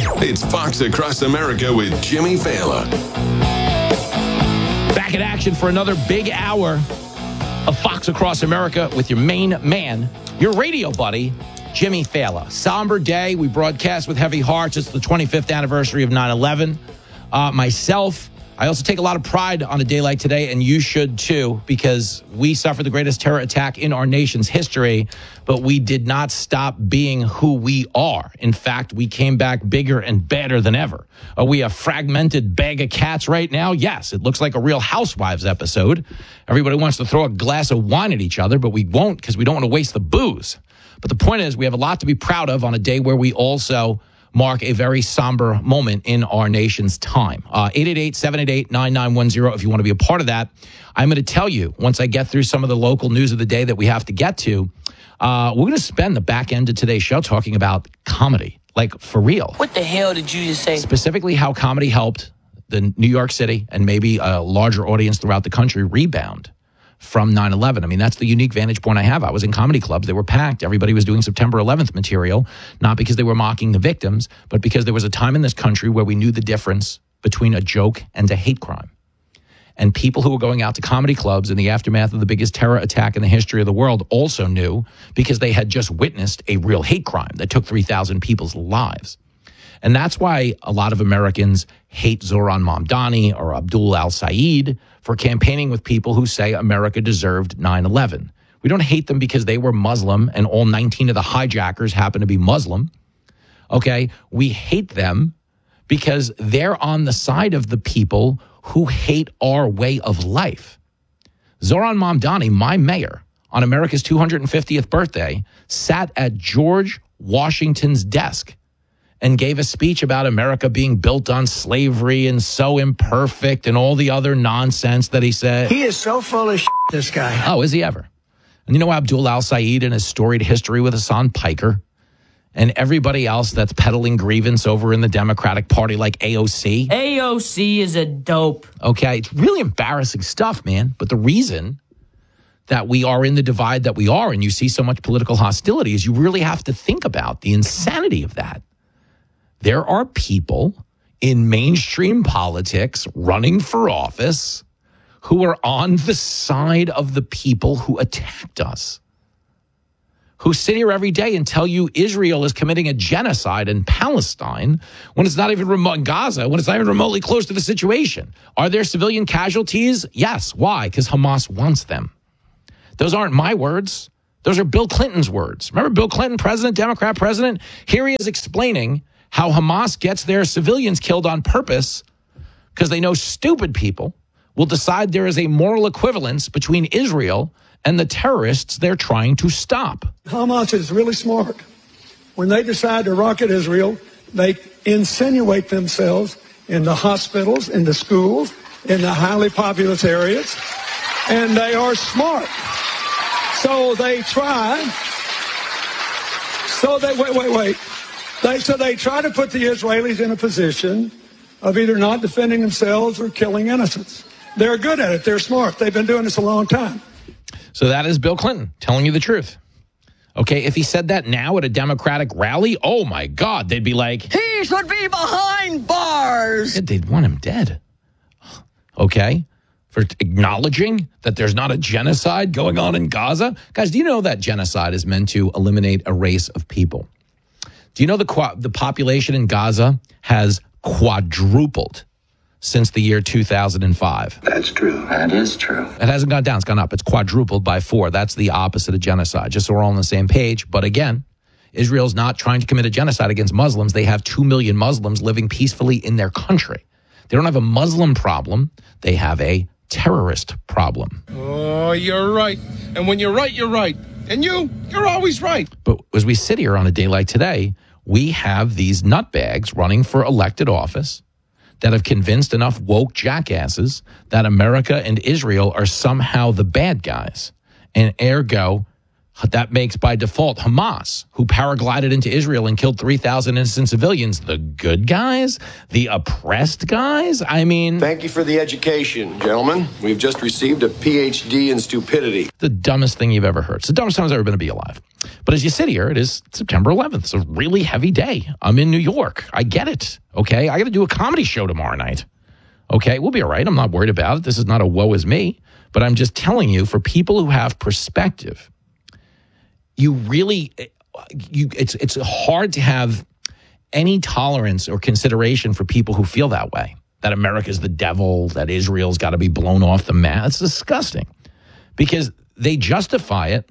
It's Fox Across America with Jimmy Failla. Back in action for another big hour of Fox Across America with your main man, your radio buddy, Jimmy Failla. Somber day. We broadcast with heavy hearts. It's the 25th anniversary of 9/11. Myself, I also take a lot of pride on a day like today, and you should too, because we suffered the greatest terror attack in our nation's history, but we did not stop being who we are. In fact, we came back bigger and better than ever. Are we a fragmented bag of cats right now? Yes, it looks like a Real Housewives episode. Everybody wants to throw a glass of wine at each other, but we won't because we don't want to waste the booze. But the point is, we have a lot to be proud of on a day where we also mark a very somber moment in our nation's time. 888-788-9910 if you want to be a part of that. I'm going to tell you, once I get through some of the local news of the day that we have to get to, we're going to spend the back end of today's show talking about comedy, like for real. What the hell did you just say? Specifically how comedy helped the New York City and maybe a larger audience throughout the country rebound from 9/11. I mean, that's the unique vantage point I have. I was in comedy clubs. They were packed. Everybody was doing September 11th material, not because they were mocking the victims, but because there was a time in this country where we knew the difference between a joke and a hate crime. And people who were going out to comedy clubs in the aftermath of the biggest terror attack in the history of the world also knew, because they had just witnessed a real hate crime that took 3,000 people's lives. And that's why a lot of Americans hate Zohran Mamdani or Abdul al-Sayed for campaigning with people who say America deserved 9/11. We don't hate them because they were Muslim and all 19 of the hijackers happen to be Muslim. Okay? We hate them because they're on the side of the people who hate our way of life. Zohran Mamdani, my mayor, on America's 250th birthday, sat at George Washington's desk and gave a speech about America being built on slavery and so imperfect and all the other nonsense that he said. He is so full of shit, this guy. Oh, is he ever? And you know Abdul al-Sayed and his storied history with Hassan Piker and everybody else that's peddling grievance over in the Democratic Party like AOC? AOC is a dope. Okay, it's really embarrassing stuff, man. But the reason that we are in the divide that we are and you see so much political hostility is you really have to think about the insanity of that. There are people in mainstream politics running for office who are on the side of the people who attacked us, who sit here every day and tell you Israel is committing a genocide in Palestine when it's not even remote in Gaza, when it's not even remotely close to the situation. Are there civilian casualties? Yes. Why? Because Hamas wants them. Those aren't my words. Those are Bill Clinton's words. Remember Bill Clinton, president, Democrat president? Here he is explaining how Hamas gets their civilians killed on purpose because they know stupid people will decide there is a moral equivalence between Israel and the terrorists they're trying to stop. Hamas is really smart. When they decide to rocket Israel, they insinuate themselves in the hospitals, in the schools, in the highly populous areas, and they are smart. So they try. They try to put the Israelis in a position of either not defending themselves or killing innocents. They're good at it. They're smart. They've been doing this a long time. So that is Bill Clinton telling you the truth. Okay, if he said that now at a Democratic rally, oh my God, they'd be like, He should be behind bars. They'd want him dead. Okay, for acknowledging that there's not a genocide going on in Gaza. Guys, do you know that genocide is meant to eliminate a race of people? Do you know the population in Gaza has quadrupled since the year 2005? That's true. That is true. It hasn't gone down. It's gone up. It's quadrupled by 4. That's the opposite of genocide, just so we're all on the same page. But again, Israel's not trying to commit a genocide against Muslims. They have 2 million Muslims living peacefully in their country. They don't have a Muslim problem. They have a terrorist problem. Oh, you're right. And when you're right, you're right. And you're always right. But as we sit here on a day like today, we have these nutbags running for elected office that have convinced enough woke jackasses that America and Israel are somehow the bad guys. And ergo, That makes by default Hamas, who paraglided into Israel and killed 3,000 innocent civilians, the good guys, the oppressed guys. I mean, thank you for the education, gentlemen. We've just received a PhD in stupidity. The dumbest thing you've ever heard. It's the dumbest time I've ever been to be alive. But as you sit here, it is September 11th. It's a really heavy day. I'm in New York. I get it. Okay. I got to do a comedy show tomorrow night. Okay. We'll be all right. I'm not worried about it. This is not a woe is me. But I'm just telling you, for people who have perspective, it's hard to have any tolerance or consideration for people who feel that way, that America's the devil, that Israel's got to be blown off the map. It's disgusting because they justify it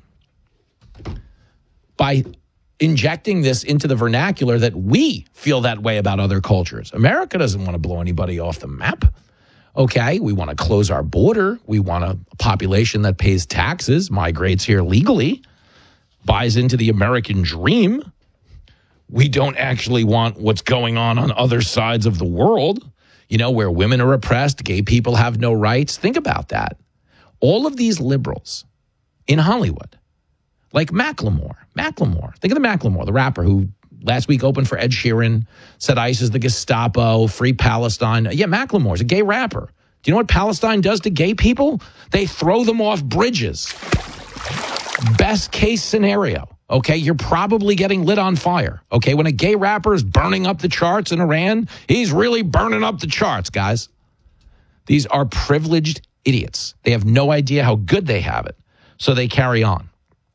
by injecting this into the vernacular that we feel that way about other cultures. America doesn't want to blow anybody off the map. Okay, we want to close our border. We want a population that pays taxes, migrates here legally, buys into the American dream. We don't actually want what's going on other sides of the world, where women are oppressed, gay people have no rights. Think about that. All of these liberals in Hollywood, like Macklemore. Think of the Macklemore, the rapper who last week opened for Ed Sheeran, said ICE is the Gestapo, free Palestine. Yeah, Macklemore's a gay rapper. Do you know what Palestine does to gay people? They throw them off bridges. Best case scenario, okay? You're probably getting lit on fire, okay? When a gay rapper is burning up the charts in Iran, he's really burning up the charts, guys. These are privileged idiots. They have no idea how good they have it, so they carry on.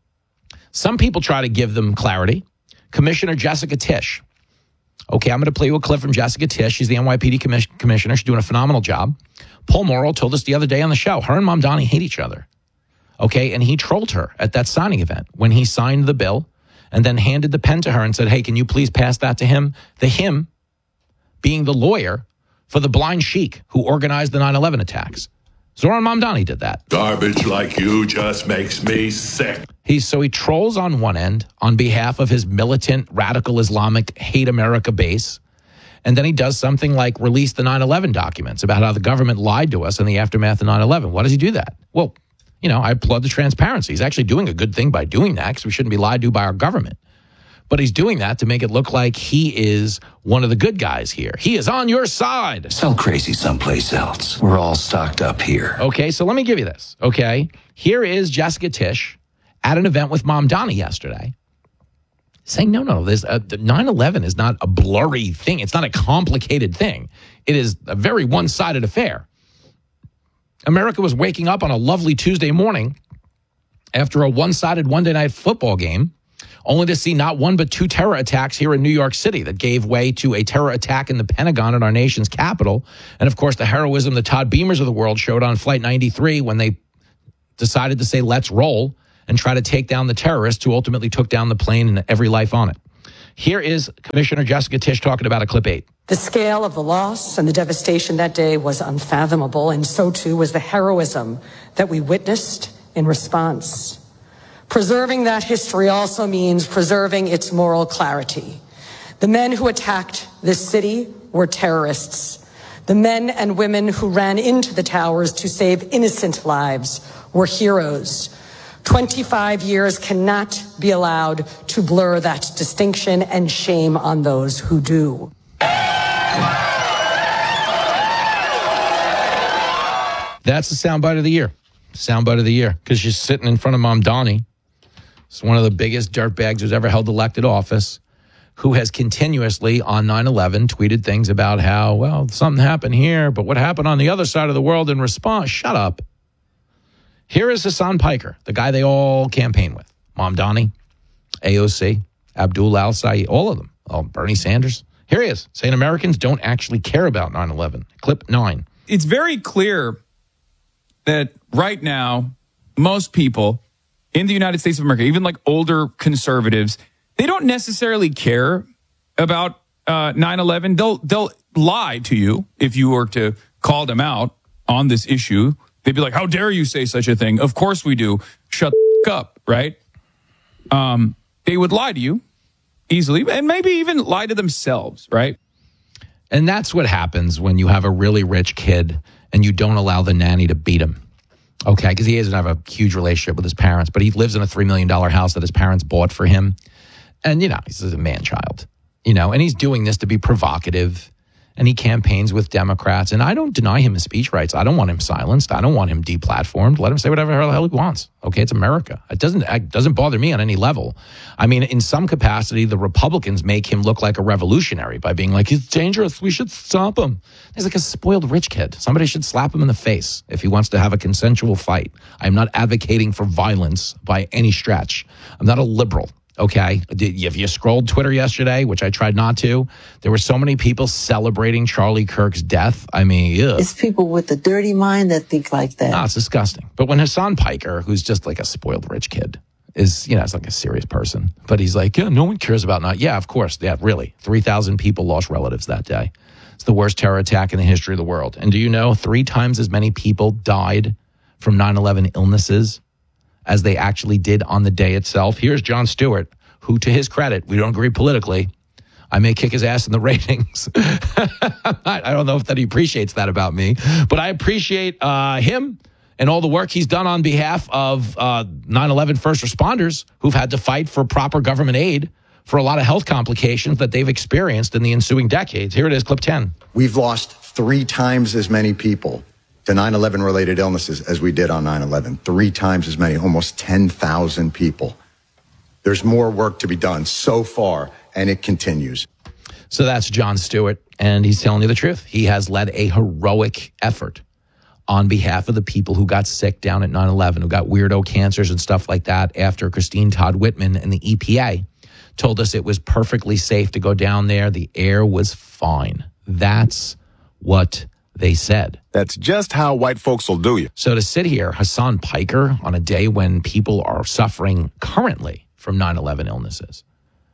Some people try to give them clarity. Commissioner Jessica Tisch. Okay, I'm going to play you a clip from Jessica Tisch. She's the NYPD commissioner. She's doing a phenomenal job. Paul Morrell told us the other day on the show, her and Mamdani hate each other. Okay, and he trolled her at that signing event when he signed the bill and then handed the pen to her and said, hey, can you please pass that to him? The him being the lawyer for the blind sheik who organized the 9/11 attacks. Zoran Mamdani did that. Garbage like you just makes me sick. He trolls on one end on behalf of his militant, radical Islamic, hate America base. And then he does something like release the 9/11 documents about how the government lied to us in the aftermath of 9/11. Why does he do that? Well, I applaud the transparency. He's actually doing a good thing by doing that because we shouldn't be lied to by our government. But he's doing that to make it look like he is one of the good guys here. He is on your side. Sell crazy someplace else. We're all stocked up here. Okay, so let me give you this, okay? Here is Jessica Tisch at an event with Mamdani yesterday saying, no, this 9/11 is not a blurry thing. It's not a complicated thing. It is a very one-sided affair. America was waking up on a lovely Tuesday morning after a one-sided Monday night football game, only to see not one but two terror attacks here in New York City that gave way to a terror attack in the Pentagon in our nation's capital. And, of course, the heroism the Todd Beamers of the world showed on Flight 93 when they decided to say, let's roll, and try to take down the terrorists who ultimately took down the plane and every life on it. Here is Commissioner Jessica Tisch talking about a clip 8. The scale of the loss and the devastation that day was unfathomable, and so too was the heroism that we witnessed in response. Preserving that history also means preserving its moral clarity. The men who attacked this city were terrorists. The men and women who ran into the towers to save innocent lives were heroes. 25 years cannot be allowed to blur that distinction, and shame on those who do. That's the soundbite of the year. Soundbite of the year, because she's sitting in front of Mamdani. It's one of the biggest dirtbags who's ever held elected office, who has continuously on 9/11 tweeted things about how, well, something happened here, but what happened on the other side of the world in response? Shut up. Here is Hassan Piker, the guy they all campaign with. Mamdani, AOC, Abdul al-Sayed, all of them. Oh, Bernie Sanders. Here he is, saying Americans don't actually care about 9/11. Clip 9. It's very clear that right now, most people in the United States of America, even like older conservatives, they don't necessarily care about 9/11. They'll lie to you if you were to call them out on this issue. They'd be like, how dare you say such a thing? Of course we do. Shut the up, right? They would lie to you easily and maybe even lie to themselves, right? And that's what happens when you have a really rich kid and you don't allow the nanny to beat him. Okay, because he doesn't have a huge relationship with his parents, but he lives in a $3 million house that his parents bought for him. And, he's a man-child, and he's doing this to be provocative. And he campaigns with Democrats. And I don't deny him his speech rights. I don't want him silenced. I don't want him deplatformed. Let him say whatever the hell he wants. Okay, it's America. It doesn't bother me on any level. I mean, in some capacity, the Republicans make him look like a revolutionary by being like, he's dangerous. We should stop him. He's like a spoiled rich kid. Somebody should slap him in the face if he wants to have a consensual fight. I'm not advocating for violence by any stretch. I'm not a liberal. Okay, if you scrolled Twitter yesterday, which I tried not to, there were so many people celebrating Charlie Kirk's death. I mean, ugh. It's people with a dirty mind that think like that. No, it's disgusting. But when Hassan Piker, who's just like a spoiled rich kid, is, it's like a serious person. But he's like, yeah, no one cares about not. Yeah, of course. Yeah, really. 3,000 people lost relatives that day. It's the worst terror attack in the history of the world. And do you know 3 times as many people died from 9/11 illnesses as they actually did on the day itself? Here's Jon Stewart, who, to his credit, we don't agree politically. I may kick his ass in the ratings. I don't know if that he appreciates that about me, but I appreciate him and all the work he's done on behalf of 9/11 first responders who've had to fight for proper government aid for a lot of health complications that they've experienced in the ensuing decades. Here it is, clip 10. We've lost 3 times as many people to 9/11 related illnesses as we did on 9/11. 3 times as many, almost 10,000 people. There's more work to be done so far, and it continues. So that's Jon Stewart, and he's telling you the truth. He has led a heroic effort on behalf of the people who got sick down at 9/11, who got weirdo cancers and stuff like that after Christine Todd Whitman and the EPA told us it was perfectly safe to go down there. The air was fine. That's what they said. That's just how white folks will do you. So to sit here, Hassan Piker, on a day when people are suffering currently from 9/11 illnesses,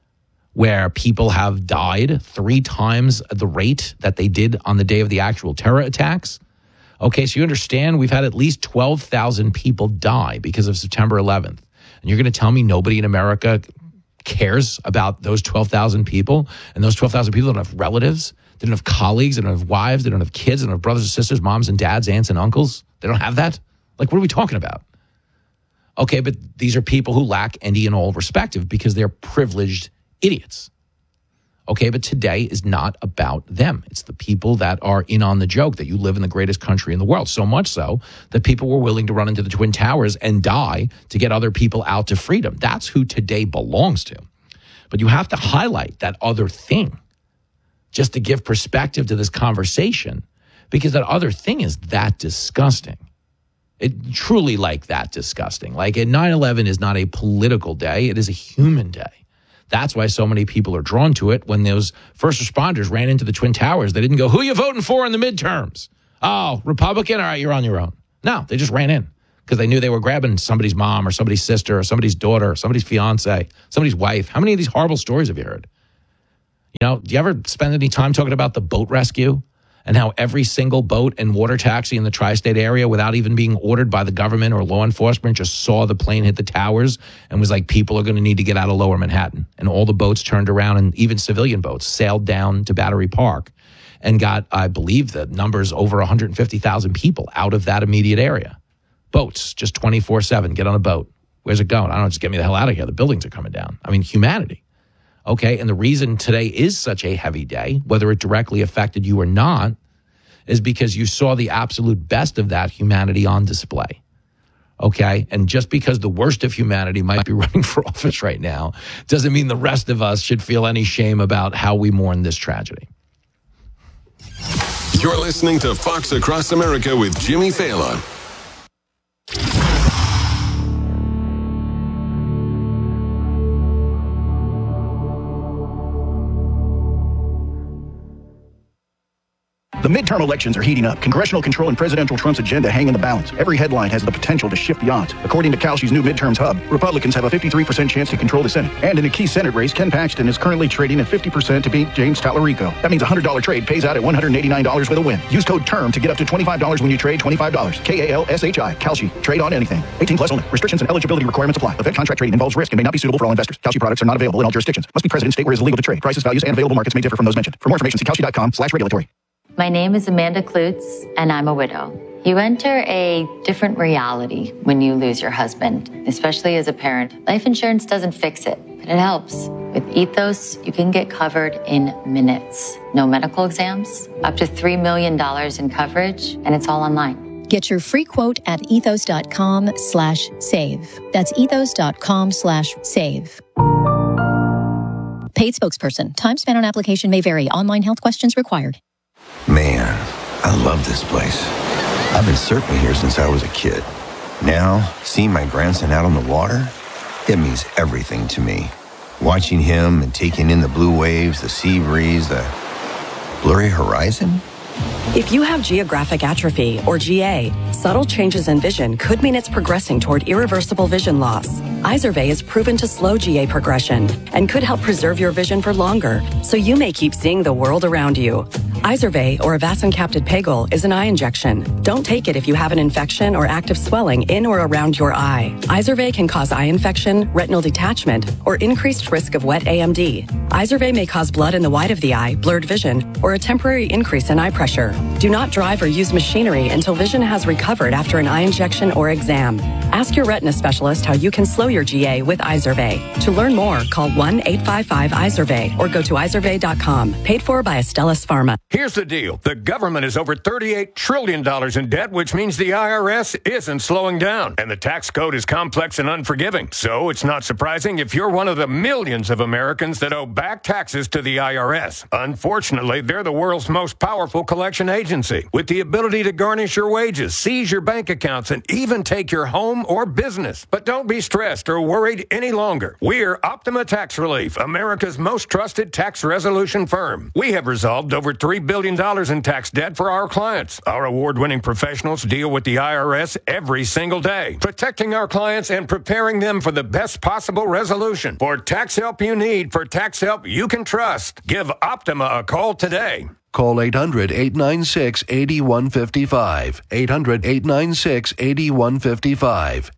where people have died 3 times the rate that they did on the day of the actual terror attacks. Okay, so you understand we've had at least 12,000 people die because of September 11th. And you're going to tell me nobody in America cares about those 12,000 people? And those 12,000 people don't have relatives? They don't have colleagues? They don't have wives? They don't have kids? They don't have brothers and sisters, moms and dads, aunts and uncles? They don't have that? Like, what are we talking about? Okay, but these are people who lack any and all perspective because they're privileged idiots. Okay, but today is not about them. It's the people that are in on the joke that you live in the greatest country in the world. So much so that people were willing to run into the Twin Towers and die to get other people out to freedom. That's who today belongs to. But you have to highlight that other thing just to give perspective to this conversation, because that other thing is that disgusting. It truly like that disgusting. Like 9/11 is not a political day. It is a human day. That's why so many people are drawn to it. When those first responders ran into the Twin Towers, they didn't go, who are you voting for in the midterms? Oh, Republican? All right, you're on your own. No, they just ran in because they knew they were grabbing somebody's mom or somebody's sister or somebody's daughter or somebody's fiance, somebody's wife. How many of these horrible stories have you heard? Do you ever spend any time talking about the boat rescue? And how every single boat and water taxi in the tri-state area, without even being ordered by the government or law enforcement, just saw the plane hit the towers and was like, people are going to need to get out of Lower Manhattan. And all the boats turned around, and even civilian boats sailed down to Battery Park and got, I believe, the numbers over 150,000 people out of that immediate area. Boats, just 24/7, get on a boat. Where's it going? I don't know, just get me the hell out of here. The buildings are coming down. I mean, humanity. Okay, and the reason today is such a heavy day, whether it directly affected you or not, is because you saw the absolute best of that humanity on display. Okay, and just because the worst of humanity might be running for office right now doesn't mean the rest of us should feel any shame about how we mourn this tragedy. You're listening to Fox Across America with Jimmy Fallon. The midterm elections are heating up. Congressional control and presidential Trump's agenda hang in the balance. Every headline has the potential to shift the odds. According to Kalshi's new midterms hub, Republicans have a 53% chance to control the Senate. And in a key Senate race, Ken Paxton is currently trading at 50% to beat James Tallarico. That means a $100 trade pays out at $189 with a win. Use code TERM to get up to $25 when you trade $25. KALSHI. Kalshi. Trade on anything. 18 plus only. Restrictions and eligibility requirements apply. Event contract trading involves risk and may not be suitable for all investors. Kalshi products are not available in all jurisdictions. Must be present in state where it is illegal to trade. Prices, values, and available markets may differ from those mentioned. For more information, see Kalshi.com/regulatory. My name is Amanda Klutz, and I'm a widow. You enter a different reality when you lose your husband, especially as a parent. Life insurance doesn't fix it, but it helps. With Ethos, you can get covered in minutes. No medical exams, up to $3 million in coverage, and it's all online. Get your free quote at ethos.com/save. That's ethos.com/save. Paid spokesperson. Time spent on application may vary. Online health questions required. Man, I love this place. I've been surfing here since I was a kid. Now, seeing my grandson out on the water, it means everything to me. Watching him and taking in the blue waves, the sea breeze, the blurry horizon. If you have geographic atrophy, or GA, subtle changes in vision could mean it's progressing toward irreversible vision loss. Izervay is proven to slow GA progression and could help preserve your vision for longer, so you may keep seeing the world around you. Izervay, or avacincaptad pegol, is an eye injection. Don't take it if you have an infection or active swelling in or around your eye. Izervay can cause eye infection, retinal detachment, or increased risk of wet AMD. Izervay may cause blood in the white of the eye, blurred vision, or a temporary increase in eye pressure. Do not drive or use machinery until vision has recovered after an eye injection or exam. Ask your retina specialist how you can slow your GA with Izervay. To learn more, call 1-855-IZERVAY or go to izervay.com. Paid for by Astellas Pharma. Here's the deal. The government is over $38 trillion in debt, which means the IRS isn't slowing down. And the tax code is complex and unforgiving. So it's not surprising if you're one of the millions of Americans that owe back taxes to the IRS. Unfortunately, they're the world's most powerful collection agency, with the ability to garnish your wages, seize your bank accounts, and even take your home or business. But don't be stressed or worried any longer. We're Optima Tax Relief, America's most trusted tax resolution firm. We have resolved over $3 billion in tax debt for our clients. Our award-winning professionals deal with the IRS every single day, protecting our clients and preparing them for the best possible resolution. For tax help you need, for tax help you can trust, give Optima a call today. Call 800-896-8155. 800-896-8155.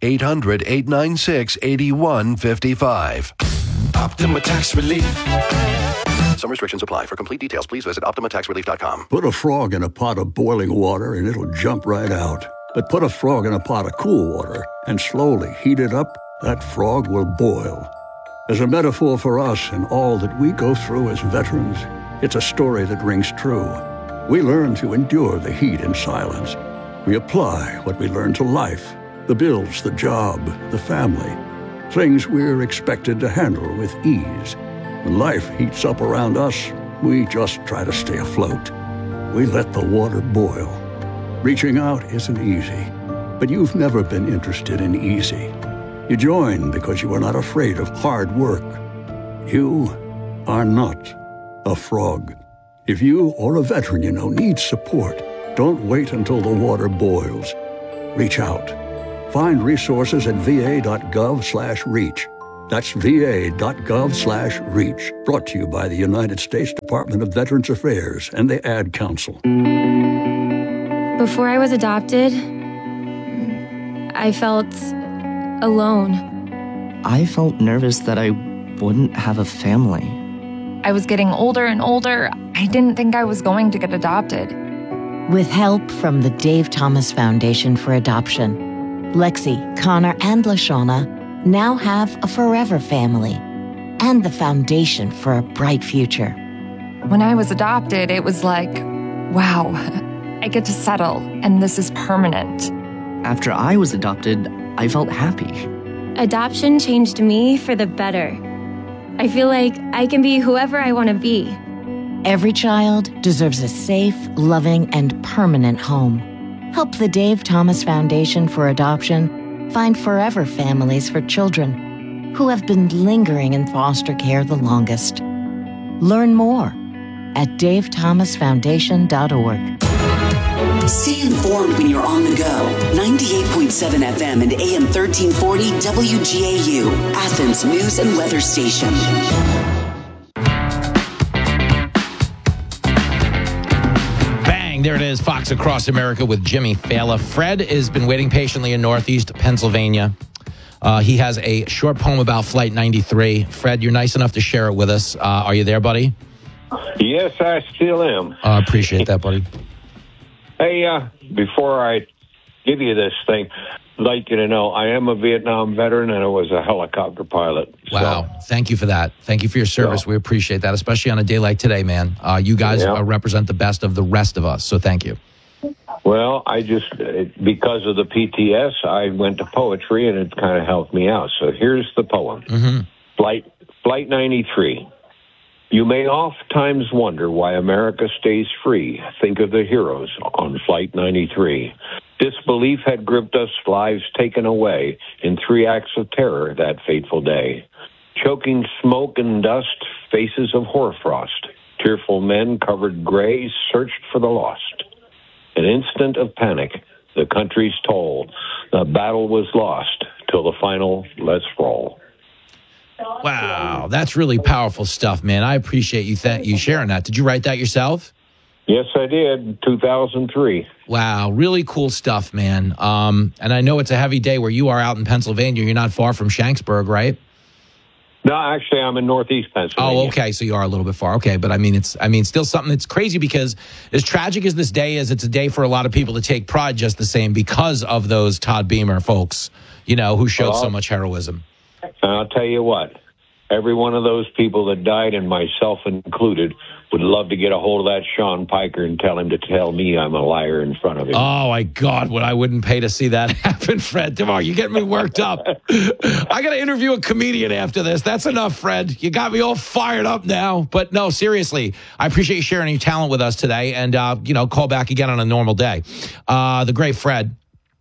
800-896-8155. Optima Tax Relief. Some restrictions apply. For complete details, please visit OptimaTaxRelief.com. Put a frog in a pot of boiling water and it'll jump right out. But put a frog in a pot of cool water and slowly heat it up, that frog will boil. As a metaphor for us and all that we go through as veterans, it's a story that rings true. We learn to endure the heat in silence. We apply what we learn to life, the bills, the job, the family, things we're expected to handle with ease. When life heats up around us, we just try to stay afloat. We let the water boil. Reaching out isn't easy, but you've never been interested in easy. You join because you are not afraid of hard work. You are not a frog. If you or a veteran you know needs support, don't wait until the water boils. Reach out. Find resources at va.gov/reach. That's va.gov/reach. Brought to you by the United States Department of Veterans Affairs and the Ad Council. Before I was adopted, I felt alone. I felt nervous that I wouldn't have a family. I was getting older and older. I didn't think I was going to get adopted. With help from the Dave Thomas Foundation for Adoption, Lexi, Connor, and LaShawna now have a forever family and the foundation for a bright future. When I was adopted, it was like, wow, I get to settle, and this is permanent. After I was adopted, I felt happy. Adoption changed me for the better. I feel like I can be whoever I want to be. Every child deserves a safe, loving, and permanent home. Help the Dave Thomas Foundation for Adoption find forever families for children who have been lingering in foster care the longest. Learn more at davethomasfoundation.org. Stay informed when you're on the go. 98.7 FM and AM 1340 WGAU, Athens News and Weather Station. Bang, there it is, Fox Across America with Jimmy Fallon. Fred has been waiting patiently in Northeast Pennsylvania. He has a short poem about Flight 93. Fred, you're nice enough to share it with us. Are you there, buddy? Yes, I still am. Appreciate that, buddy. Hey, before I give you this thing, I'd like you to know I am a Vietnam veteran and I was a helicopter pilot. Wow. Thank you for that. Thank you for your service. We appreciate that, especially on a day like today, man. You guys represent the best of the rest of us, so thank you. Well, because of the PTS, I went to poetry, and it kind of helped me out. So here's the poem. Flight 93. You may oft-times wonder why America stays free. Think of the heroes on Flight 93. Disbelief had gripped us, lives taken away in 3 acts of terror that fateful day. Choking smoke and dust, faces of hoarfrost. Tearful men covered gray searched for the lost. An instant of panic, the country's toll. The battle was lost till the final let's roll. Wow, that's really powerful stuff, man. I appreciate you sharing that. Did you write that yourself? Yes, I did. 2003. Wow, really cool stuff, man. And I know it's a heavy day where you are out in Pennsylvania. You're not far from Shanksburg, right? No, actually, I'm in Northeast Pennsylvania. Oh, okay. So you are a little bit far. Okay, but I mean, still something that's crazy because as tragic as this day is, it's a day for a lot of people to take pride just the same because of those Todd Beamer folks, who showed so much heroism. And I'll tell you what, every one of those people that died, and myself included, would love to get a hold of that Sean Piker and tell him to tell me I'm a liar in front of him. Oh, my God, what I wouldn't pay to see that happen, Fred. Tomorrow, you get me worked up. I got to interview a comedian after this. That's enough, Fred. You got me all fired up now. But no, seriously, I appreciate you sharing your talent with us today. And, call back again on a normal day. The great Fred,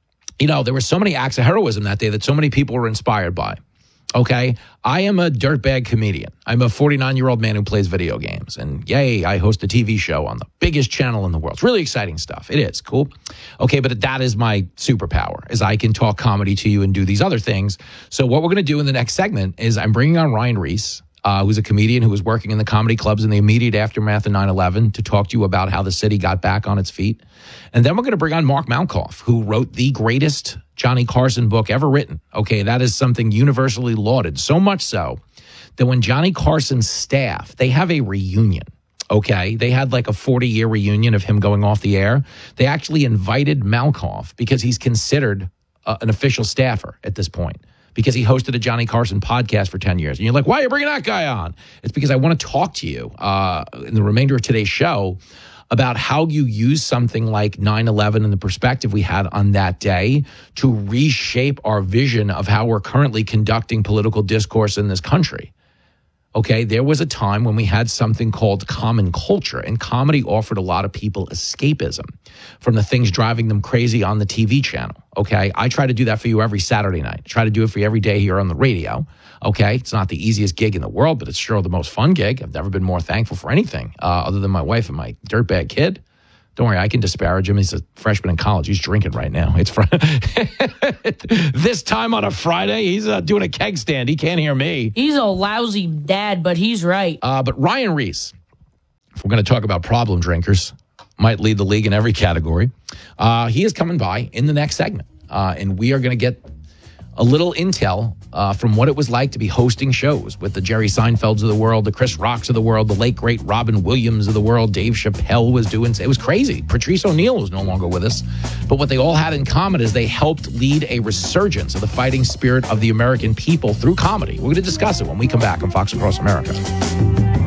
there were so many acts of heroism that day that so many people were inspired by. Okay, I am a dirtbag comedian. I'm a 49-year-old man who plays video games. And yay, I host a TV show on the biggest channel in the world. It's really exciting stuff. It is cool. Okay, but that is my superpower, is I can talk comedy to you and do these other things. So what we're going to do in the next segment is I'm bringing on Ryan Reese, who's a comedian who was working in the comedy clubs in the immediate aftermath of 9/11 to talk to you about how the city got back on its feet. And then we're going to bring on Mark Malkoff, who wrote the greatest Johnny Carson book ever written. Okay, that is something universally lauded, so much so that when Johnny Carson's staff, they have a reunion. Okay, they had like a 40-year reunion of him going off the air. They actually invited Malkoff because he's considered an official staffer at this point, because he hosted a Johnny Carson podcast for 10 years. And you're like, why are you bringing that guy on? It's because I want to talk to you in the remainder of today's show about how you use something like 9/11 and the perspective we had on that day to reshape our vision of how we're currently conducting political discourse in this country. Okay, there was a time when we had something called common culture, and comedy offered a lot of people escapism from the things driving them crazy on the TV channel. Okay, I try to do that for you every Saturday night. I try to do it for you every day here on the radio. Okay, it's not the easiest gig in the world, but it's sure the most fun gig. I've never been more thankful for anything other than my wife and my dirtbag kid. Don't worry, I can disparage him. He's a freshman in college. He's drinking right now. It's this time on a Friday, he's doing a keg stand. He can't hear me. He's a lousy dad, but he's right. But Ryan Reese, if we're going to talk about problem drinkers, might lead the league in every category. He is coming by in the next segment, and we are going to get a little intel from what it was like to be hosting shows with the Jerry Seinfelds of the world, the Chris Rocks of the world, the late, great Robin Williams of the world. Dave Chappelle was doing it. Was crazy. Patrice O'Neal was no longer with us. But what they all had in common is they helped lead a resurgence of the fighting spirit of the American people through comedy. We're going to discuss it when we come back on Fox Across America.